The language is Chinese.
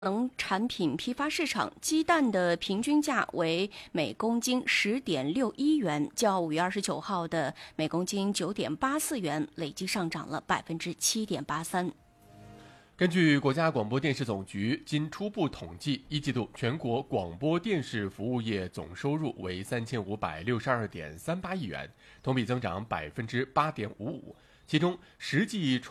农产品批发市场，鸡蛋的平均价为每公斤10.61元，较5月29号的每公斤9.84元累计上涨了7.83%。 根据国家广播电视总局经初步统计，一季度全国广播电视服务业总收入为3562.38亿元，同比增长8.55%，其中实际